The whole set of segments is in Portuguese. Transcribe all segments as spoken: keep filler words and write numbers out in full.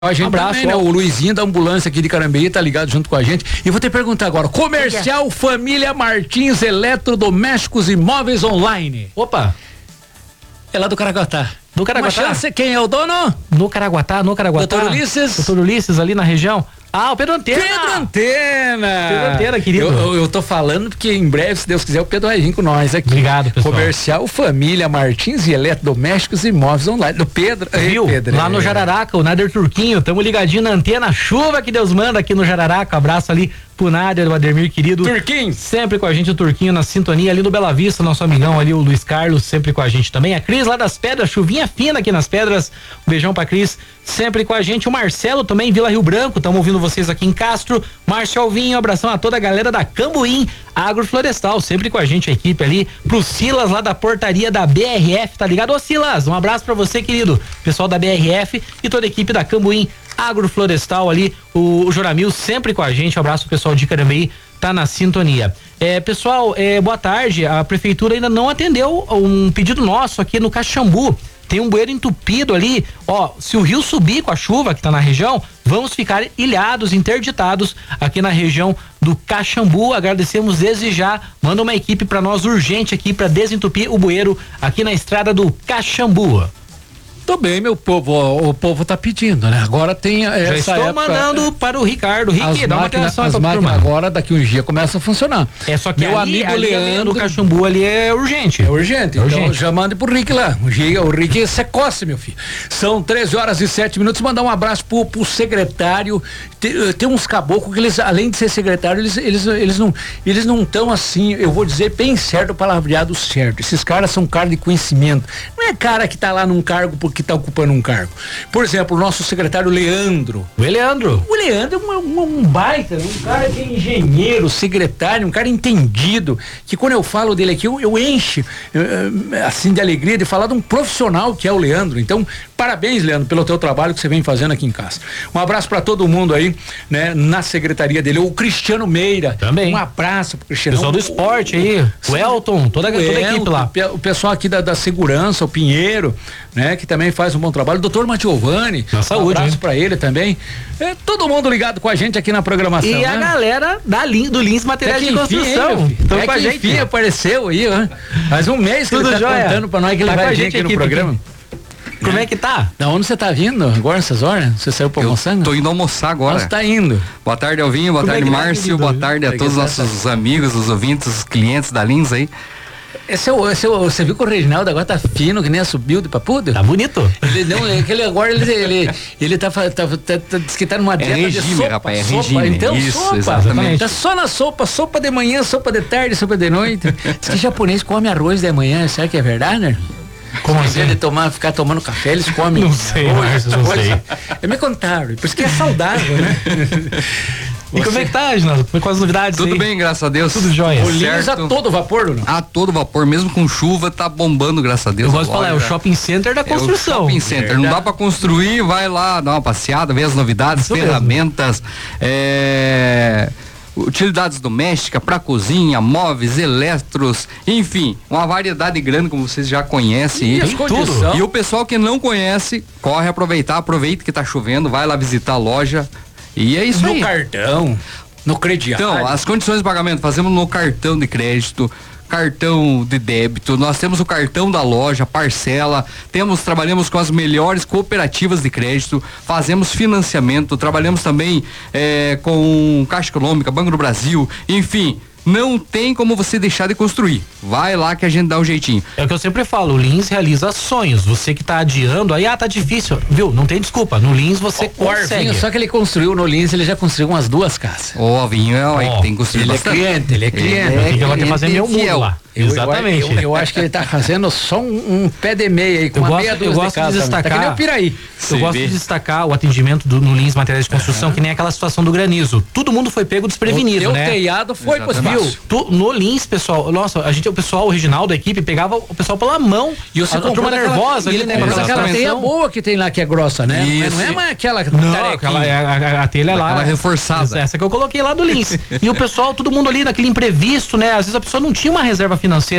A gente um abraço, também, né? O Luizinho da ambulância aqui de Carambeí tá ligado junto com a gente. E vou te perguntar agora, Comercial Família Martins Eletrodomésticos e Móveis Online. Opa! É lá do Caraguatá. Do Caraguatá? Uma chance, quem é o dono? No Caraguatá, no Caraguatá. Doutor Ulisses. Doutor Ulisses ali na região. Ah, o Pedro Antena. Pedro Antena. Pedro Antena, querido. Eu, eu, eu tô falando porque em breve, se Deus quiser, o Pedro vai vir com nós aqui. Obrigado, pessoal. Comercial Família Martins e Eletrodomésticos e Móveis Online. Do Pedro. Viu? Ei, Pedro, lá é. no Jararaca, o Nader Turquinho, tamo ligadinho na antena, chuva que Deus manda aqui no Jararaca. Abraço ali pro Nader, o Ademir querido. Turquinho. Sempre com a gente, o Turquinho na sintonia ali no Bela Vista, nosso amigão ali, o Luiz Carlos, sempre com a gente também. A Cris lá das Pedras, chuvinha fina aqui nas Pedras. Um beijão pra Cris, sempre com a gente. O Marcelo também, Vila Rio Branco, tamo ouvindo vocês aqui em Castro. Márcio Alvinho, abração a toda a galera da Cambuim Agroflorestal, sempre com a gente, a equipe ali. Pro Silas lá da portaria da B R F, tá ligado? Ô Silas, um abraço pra você, querido. Pessoal da B R F e toda a equipe da Cambuim Agroflorestal ali, o, o Joramil sempre com a gente. Um abraço pro pessoal de Carambeí, tá na sintonia. É, pessoal, é, boa tarde. A prefeitura ainda não atendeu um pedido nosso aqui no Caxambu. Tem um bueiro entupido ali, ó, se o rio subir com a chuva que tá na região, vamos ficar ilhados, interditados aqui na região do Caxambu. Agradecemos desde já, manda uma equipe para nós urgente aqui para desentupir o bueiro aqui na estrada do Caxambu. Tô bem, meu povo, ó, o povo tá pedindo, né? Agora tem essa Já estou época, mandando para o Ricardo. Rick, dá uma atenção as pra máquinas turma. agora, daqui uns dias, começa a funcionar. É só que meu ali, amigo ali, Leandro do Caxambu ali é urgente. É urgente, É então urgente. já mande pro Rick lá. O Rick, o Rick se coce, meu filho. São treze horas e sete minutos. Mandar um abraço pro, pro secretário. Tem, tem uns caboclos que eles, além de ser secretário, eles, eles, eles não eles não estão assim, eu vou dizer bem certo, o palavreado certo. Esses caras são cara de conhecimento. Não é cara que tá lá num cargo porque tá ocupando um cargo. Por exemplo, o nosso secretário Leandro. O Leandro. O Leandro é um, um, um baita, um cara que é engenheiro, secretário, um cara entendido, que quando eu falo dele aqui, eu, eu encho uh, assim de alegria de falar de um profissional que é o Leandro. Então, parabéns, Leandro, pelo teu trabalho que você vem fazendo aqui em casa. Um abraço para todo mundo aí, né, na secretaria dele. O Cristiano Meira. Também. Um abraço pro Cristiano. Pessoal do esporte aí, o Elton, toda, o toda a Elton, equipe lá. O pessoal aqui da, da segurança, o Pinheiro, né, que também faz um bom trabalho. O doutor Matiovani, na saúde, um abraço hein? pra ele também. É, todo mundo ligado com a gente aqui na programação. E né? a galera da Lin, do Lins Materiais de Construção. Então é com a que gente. enfim apareceu aí, ó. Faz um mês que Tudo ele tá jóia. contando pra nós que ele Tá com vai a vir gente aqui no aqui, programa. Como é que tá? Da onde você tá vindo agora nessas horas? Você saiu pra almoçar? Tô indo almoçar agora. Você tá indo. Boa tarde, Alvinho. Boa Como é tarde, que tá, Márcio. querido? Boa tarde a todos os nossos amigos, os ouvintes, os clientes da Lins aí. Esse é o, esse é o, você viu que o Reginaldo agora tá fino, que nem subiu de papudo? Tá bonito. Ele não, é que ele agora ele, ele, ele tá, tá, tá, tá, diz que tá numa dieta regime, de sopa, rapaz, é sopa. regime. Então, Isso, sopa. exatamente. Tá só na sopa, sopa de manhã, sopa de tarde, sopa de noite. Diz que japonês come arroz de manhã, será que é verdade, né? Como Em assim? vez de tomar, ficar tomando café, eles comem. Não sei, arroz, Márcio, não arroz. sei. É me contaram, por isso que é saudável, né? E como é que tá, Reginaldo? Com as novidades Tudo aí? bem, graças a Deus. Tudo jóia. O Lins a certo. todo vapor, ou não? A todo vapor, mesmo com chuva, tá bombando, graças a Deus. Eu gosto de falar, é o Agora, shopping center da é o construção. shopping center. Não dá pra construir, vai lá, dá uma passeada, ver as novidades, Isso mesmo. ferramentas, é... utilidades domésticas para cozinha, móveis, eletros, enfim, uma variedade grande, como vocês já conhecem. E as Tem condições? tudo. E o pessoal que não conhece, corre aproveitar, aproveita que tá chovendo, vai lá visitar a loja. E é isso No aí. cartão, no crediário. Então, as condições de pagamento fazemos no cartão de crédito, cartão de débito, nós temos o cartão da loja, parcela, temos, trabalhamos com as melhores cooperativas de crédito, fazemos financiamento, trabalhamos também eh, com Caixa Econômica, Banco do Brasil, enfim, não tem como você deixar de construir. Vai lá que a gente dá um jeitinho. É o que eu sempre falo, o Lins realiza sonhos. Você que tá adiando, aí, ah, tá difícil. Viu? Não tem desculpa. No Lins você O consegue. Arvinho, só que ele construiu no Lins, ele já construiu umas duas casas. Ô, Alvinho, é, ó, Ó, tem que construir Ele é bastante. cliente, ele é cliente. Eu tenho que agora fazer meu mundo fiel. lá. Eu- Exatamente. Eu, eu, eu acho que ele tá fazendo só um, um pé de meia aí, com Eu uma gosto- meia eu dúzia gosto de de casa. destacar- Tá que nem o Piraí. Eu Você gosto vê. de destacar o atendimento do, no Lins Materiais de Construção, que nem aquela situação do granizo. Todo mundo foi pego desprevenido, o teu né? telhado foi pro Exatamente. espaço. Tu, no Lins, pessoal, nossa, a gente, o pessoal, o Reginaldo, a equipe, pegava o pessoal pela mão. E você a, a turma daquela- nervosa e ali, ele né? comprou com aquela aquela teia tensão. boa que tem lá, que é grossa, né? Isso. Não é mais aquela Não, tarequinha. aquela, a, a, a telha lá. Aquela reforçada. Essa que eu coloquei lá do Lins. E o pessoal, todo mundo ali naquele imprevisto, né? Às vezes a pessoa não tinha uma reserva financeira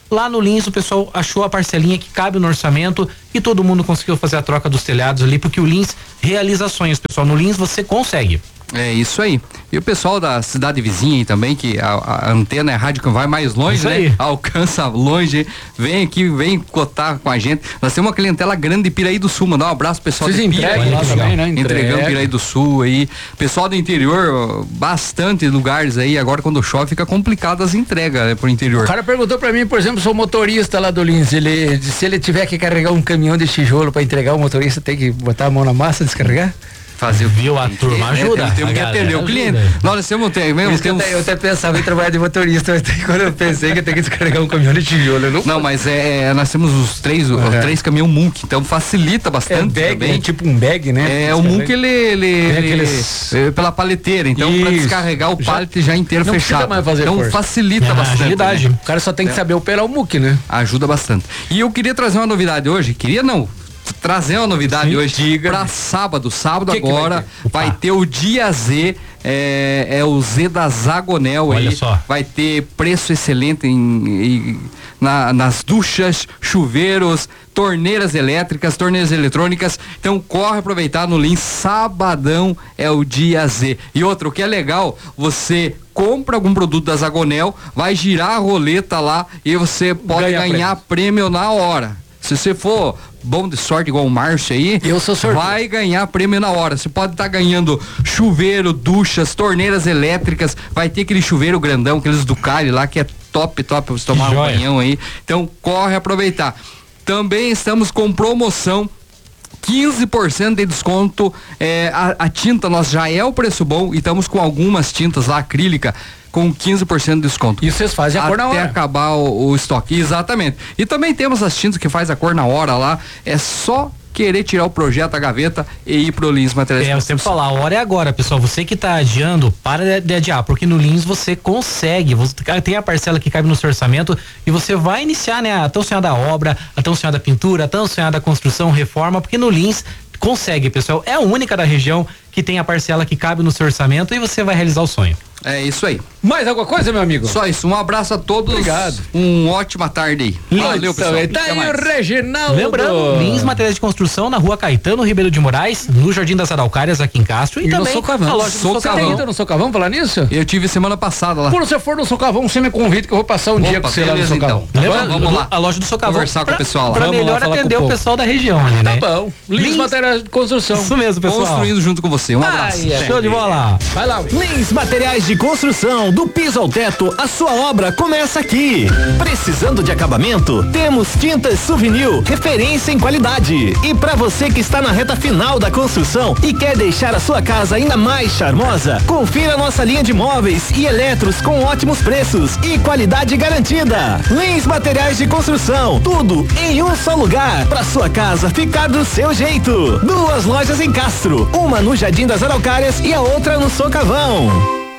Lá no Lins o pessoal achou a parcelinha que cabe no orçamento e todo mundo conseguiu fazer a troca dos telhados ali, porque o Lins realiza sonhos, pessoal. No Lins você consegue. É isso aí. E o pessoal da cidade vizinha aí também, que a, a antena é a rádio que vai mais longe, isso né? Aí. Alcança longe, vem aqui, vem cotar com a gente. Nós temos uma clientela grande de Piraí do Sul, mandar um abraço pro pessoal Vocês de Piraí. entregam lá também, né? Entregamos Entrega. Piraí do Sul aí. Pessoal do interior, bastante lugares aí, agora quando chove fica complicado as entregas, né, pro interior. O cara perguntou pra mim, por exemplo, sou motorista lá do Lins, ele, se ele tiver que carregar um caminhão de tijolo pra entregar, o motorista tem que botar a mão na massa, descarregar? Fazer o Viu? A turma ajuda. Temos que A atender o galera cliente. ajuda. Nós temos, tem, mesmo, Isso que eu, temos... até, eu até pensava em trabalhar de motorista, mas daí quando eu pensei que eu tenho que descarregar um caminhão de tijolo, eu não. Não, mas é, é, nós temos os três, os Uhum. três caminhão Munk, então facilita É bastante bag, também. né? Tipo um bag, né? É, o Munk ele, ele, ele aqueles- é pela paleteira, então para Isso. descarregar o Já- pallet já inteiro não precisa fechado. mais fazer então força. facilita É, bastante. agilidade. né? O cara só tem que saber operar o muque, né? Ajuda bastante. E eu queria trazer uma novidade hoje, queria não, trazer uma novidade Sim, hoje diga. para sábado. Sábado Que que agora vai vai ter? o dia Z, é, é o Z da Zagonel Olha aí. só. Vai ter preço excelente em, em- na- nas duchas, chuveiros, torneiras elétricas, torneiras eletrônicas. Então corre aproveitar no Lins, sabadão é o dia Z. E outro, o que é legal, você compra algum produto da Zagonel, vai girar a roleta lá e você pode Ganha ganhar prêmio na hora. Se você for bom de sorte igual o Márcio aí, Eu sou sortudo. vai ganhar prêmio na hora. Você pode estar ganhando chuveiro, duchas, torneiras elétricas, vai ter aquele chuveiro grandão, aqueles Ducati lá que é top, top pra você tomar um joia. banhão aí. Então corre aproveitar. Também estamos com promoção quinze por cento de desconto, é, a, a tinta nós já é o preço bom e estamos com algumas tintas lá acrílica com quinze por cento de desconto. E vocês fazem a cor na Até hora. acabar o, o estoque, exatamente. E também temos as tintas que faz a cor na hora lá, é só querer tirar o projeto da gaveta e ir pro Lins Materiais. É, eu sempre falo, a hora é agora, pessoal. Você que tá adiando, para de, de adiar, porque no Lins você consegue. Você tem a parcela que cabe no seu orçamento e você vai iniciar, né? A tão sonhada obra, a tão sonhada pintura, a tão sonhada construção, reforma, porque no Lins consegue, pessoal. É a única da região que tem a parcela que cabe no seu orçamento e você vai realizar o sonho. É isso aí. Mais alguma coisa, meu amigo? Só isso. Um abraço a todos. Obrigado. Um ótima tarde aí. Valeu, pessoal. Tá Até aí mais. o Reginaldo. Lembrando, Lins Materiais de Construção na rua Caetano Ribeiro de Moraes, no Jardim das Araucárias, aqui em Castro, e, E no também Socavão. a loja do Socavão. Você tem Socavão. ido no Socavão falar nisso? Eu tive semana passada lá. Quando você for no Socavão, você me convida que eu vou passar um Opa, dia com você lá no beleza, Socavão. então. Tá Lembra? bom? Vamos lá. A loja do Socavão. Conversar com pra, o pessoal lá. Pra Vamos lá melhor falar com atender o o povo. pessoal da região ali, né? Tá bom. Lins Lins- Materiais de Construção. Isso mesmo, pessoal. Construindo junto com você. Um abraço. Ai, é. Show de bola. Vai lá. Lins Materiais de Construção, do piso ao teto, a sua obra começa aqui. Precisando de acabamento? Temos Tintas Souvenir, referência em qualidade. E para você que está na reta final da construção e quer deixar a sua casa ainda mais charmosa, confira nossa linha de móveis e eletros com ótimos preços e qualidade garantida. Lins Materiais de Construção, tudo em um só lugar, para sua casa ficar do seu jeito. Duas lojas em Castro, uma no Jardim das Araucárias e a outra no Socavão.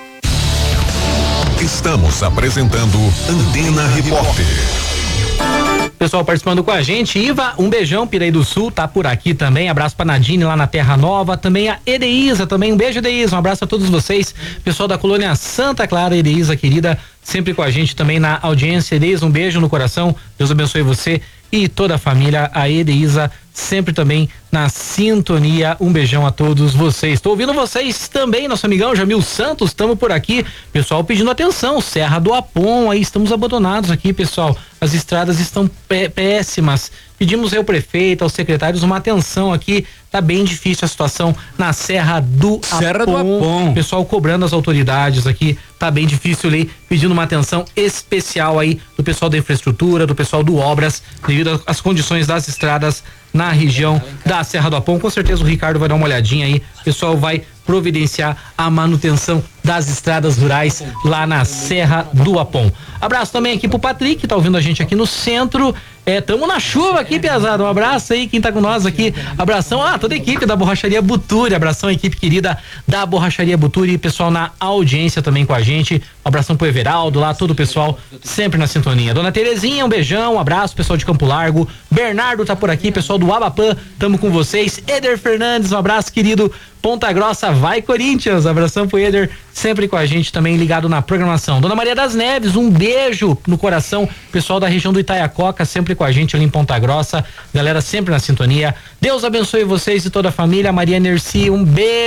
Estamos apresentando Antena Repórter. Pessoal participando com a gente, Iva, um beijão, Piraí do Sul, tá por aqui também, abraço pra Nadine lá na Terra Nova, também a Edeísa, também um beijo, Edeísa, um abraço a todos vocês, pessoal da colônia Santa Clara, Edeísa querida, sempre com a gente também na audiência. Edeísa, um beijo no coração, Deus abençoe você e toda a família, a Edeísa sempre também na sintonia, um beijão a todos vocês. Estou ouvindo vocês também, nosso amigão Jamil Santos, estamos por aqui, pessoal pedindo atenção, Serra do Apom, aí estamos abandonados aqui, pessoal, as estradas estão pé, péssimas, pedimos ao prefeito, aos secretários uma atenção aqui, tá bem difícil a situação na Serra do Serra do Apom, Apom. pessoal cobrando as autoridades aqui, tá bem difícil aí, pedindo uma atenção especial aí do pessoal da infraestrutura, do pessoal do Obras, devido às condições das estradas na região da Serra do Apom. Com certeza o Ricardo vai dar uma olhadinha aí, o pessoal vai providenciar a manutenção das estradas rurais lá na Serra do Apom. Abraço também aqui pro Patrick, que tá ouvindo a gente aqui no centro. É, tamo na chuva aqui, Piazada. Um abraço aí, quem tá com nós aqui. Abração, ah, toda a equipe da Borracharia Buturi. Abração, equipe querida da Borracharia Buturi. E pessoal na audiência também com a gente. Um abração pro Everaldo lá, todo o pessoal sempre na sintonia. Dona Terezinha, um beijão, um abraço, pessoal de Campo Largo. Bernardo tá por aqui, pessoal do Abapã, tamo com vocês. Eder Fernandes, um abraço, querido. Ponta Grossa vai Corinthians. Abração pro Eder, sempre com a gente também ligado na programação. Dona Maria das Neves, um beijo no coração. Pessoal da região do Itaiacoca, sempre com a gente ali em Ponta Grossa. Galera sempre na sintonia. Deus abençoe vocês e toda a família. Maria Nerci, um beijo.